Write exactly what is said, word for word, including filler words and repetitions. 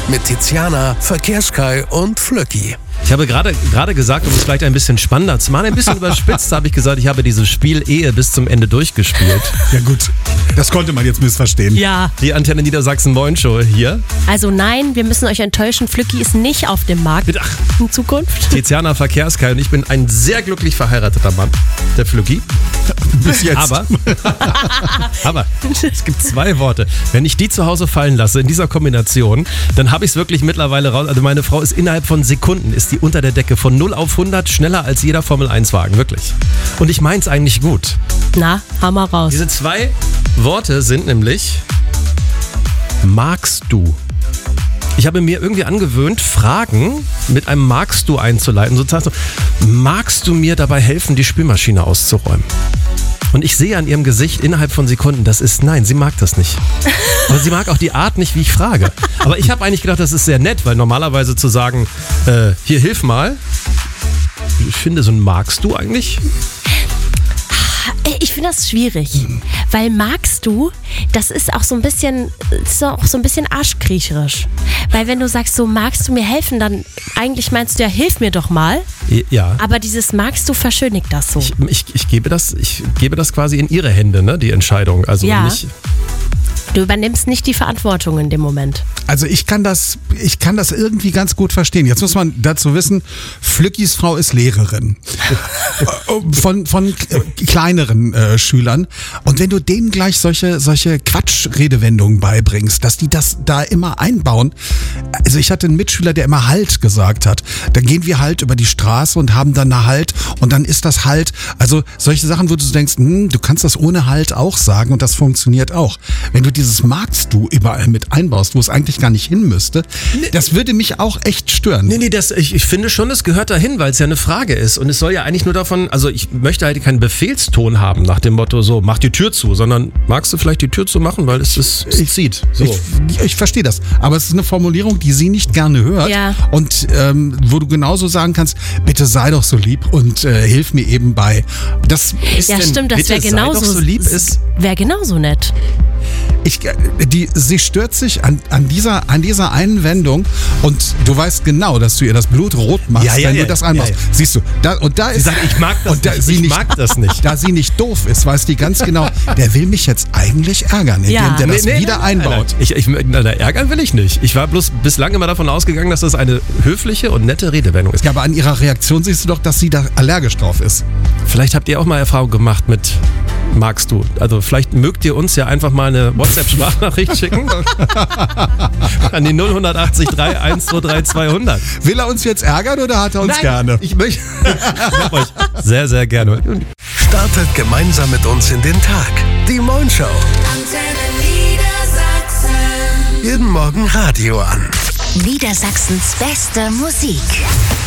mit Tiziana, Verkehrskai und Flöcki. Ich habe gerade gerade gesagt, um es vielleicht ein bisschen spannender zu machen, ein bisschen überspitzt, habe ich gesagt, ich habe dieses Spiel Ehe bis zum Ende durchgespielt. Ja gut, das konnte man jetzt missverstehen. Ja. Die Antenne Niedersachsen Moin Show hier. Also nein, wir müssen euch enttäuschen, Flücki ist nicht auf dem Markt Ach, in Zukunft. Tiziana, Verkehrskai und ich bin ein sehr glücklich verheirateter Mann, der Flücki. Bis jetzt. Aber, aber es gibt zwei Worte. Wenn ich die zu Hause fallen lasse in dieser Kombination, dann habe ich es wirklich mittlerweile raus. Also meine Frau ist innerhalb von Sekunden, ist die unter der Decke von null auf hundert schneller als jeder Formel eins Wagen, wirklich. Und ich meine es eigentlich gut. Na, hau mal raus. Diese zwei Worte sind nämlich magst du. Ich habe mir irgendwie angewöhnt, Fragen mit einem magst du einzuleiten. Sozusagen so, magst du mir dabei helfen, die Spülmaschine auszuräumen? Und ich sehe an ihrem Gesicht innerhalb von Sekunden, das ist, nein, sie mag das nicht. Aber sie mag auch die Art nicht, wie ich frage. Aber ich habe eigentlich gedacht, das ist sehr nett, weil normalerweise zu sagen, äh, hier, hilf mal, ich finde, so ein magst du eigentlich? Ich finde das schwierig, weil magst du, das ist auch so ein bisschen, ist auch so ein bisschen arschkriecherisch. Weil wenn du sagst, so magst du mir helfen, dann eigentlich meinst du ja, hilf mir doch mal. Ja. Aber dieses magst du verschönigt das so. Ich, ich, ich, gebe das, ich gebe das quasi in ihre Hände, ne, die Entscheidung. Also Ja. nicht. Du übernimmst nicht die Verantwortung in dem Moment. Also ich kann das, ich kann das irgendwie ganz gut verstehen. Jetzt muss man dazu wissen, Flückis Frau ist Lehrerin von, von kleineren äh, Schülern. Und wenn du denen gleich solche, solche Quatschredewendungen beibringst, dass die das da immer einbauen. Also ich hatte einen Mitschüler, der immer Halt gesagt hat. Dann gehen wir halt über die Straße und haben dann eine Halt und dann ist das Halt. Also solche Sachen, wo du denkst, hm, du kannst das ohne Halt auch sagen und das funktioniert auch. Wenn du dieses magst du überall mit einbaust, wo es eigentlich gar nicht hin müsste, das würde mich auch echt stören. Nee, nee, das, ich, ich finde schon, es gehört dahin, weil es ja eine Frage ist. Und es soll ja eigentlich nur davon, also ich möchte halt keinen Befehlston haben nach dem Motto, so, mach die Tür zu, sondern magst du vielleicht die Tür zu machen, weil es, es, es zieht. So. Ich, ich verstehe das, aber es ist eine Formulierung, die sie nicht gerne hört Ja. und ähm, wo du genauso sagen kannst, bitte sei doch so lieb und äh, hilf mir eben bei. Das Ist Ja, denn, stimmt, das bitte wäre sei genauso, doch so lieb ist. wäre genauso nett. Ich, die, sie stört sich an, an, dieser, an dieser einen Wendung und du weißt genau, dass du ihr das Blut rot machst, Ja, ja, wenn ja, du das einmachst. ja, ja. Siehst du, da, und da Sie ist, sagt, ich mag das und da nicht, sie ich nicht, mag das nicht. Da sie nicht doof ist, weiß die ganz genau, der will mich jetzt eigentlich ärgern, indem Ja. der das Nee, nee, wieder nein, nein, einbaut. nein. Ich, ich, na, na, ärgern will ich nicht. Ich war bloß bislang immer davon ausgegangen, dass das eine höfliche und nette Redewendung ist. Ja, aber an ihrer Reaktion siehst du doch, dass sie da allergisch drauf ist. Vielleicht habt ihr auch mal Erfahrung gemacht mit magst du. Also vielleicht mögt ihr uns ja einfach mal eine WhatsApp-Sprachnachricht schicken an die null achtzig drei eins zwei drei zweihundert. Will er uns jetzt ärgern oder hat er uns gerne? Ich möchte ich hab euch sehr, sehr gerne. Startet gemeinsam mit uns in den Tag. Die Moin Show. Antenne Niedersachsen. Jeden Morgen Radio an. Niedersachsens beste Musik.